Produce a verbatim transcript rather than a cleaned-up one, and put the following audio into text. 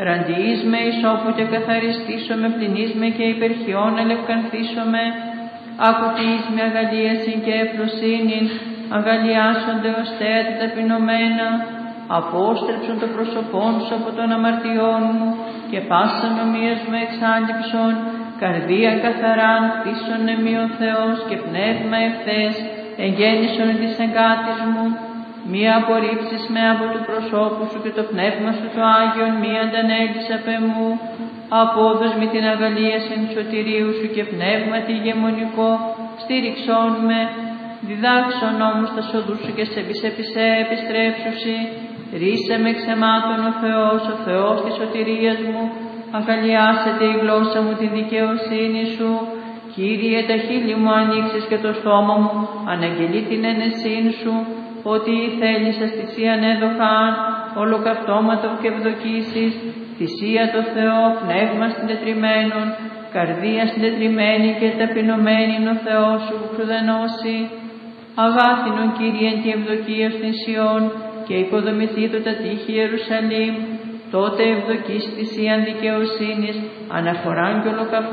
Ραντιείς με ισόπου και καθαριστήσω με, πληνείς με και υπερχιών ελευκανθήσω με. Ακουτείς με αγαλίαση και ευπροσύνην, αγαλιάσονται ως θέατα ταπεινωμένα. Απόστρεψον το πρόσωπόν σου από των αμαρτιών μου και πάσαν ομοίες μου εξάλληψον. Καρδία καθαράν χτίσον εμεί ο Θεός και πνεύμα ευθές εγγέννησον της εγκάτης μου. Μη απορρίψεις με από του προσώπου σου και το πνεύμα σου το Άγιον μη αντανέλεις απ' εμού. Απόδος μη την αγαλίαση του σωτηρίου σου και πνεύμα τη ηγεμονικό στήριξόν με. Διδάξον όμως τα σοδού σου και σε επισέ επιστρέψουσι. Ρίσε με ξεμάτων ο Θεός, ο Θεός της σωτηρίας μου. Αγαλιάσετε η γλώσσα μου τη δικαιοσύνη σου. Κύριε, τα χείλη μου ανοίξεις και το στόμα μου αναγγελεί την ένεσήν σου. Ότι θέλεις αστησίαν έδωχαν, ολοκαυτώματο και ευδοκίσεις, θυσία το Θεό, πνεύμα συντετριμένον, καρδία συντετριμένη και ταπεινωμένη είναι ο Θεός σου που ξουδενώσει. Αγάθινον Κύριε και ευδοκία στην Σιών και υποδομηθήτω τα τείχη Ιερουσαλήμ, τότε ευδοκείς θυσίαν δικαιοσύνης, αναφοράν και ολοκαυτώματο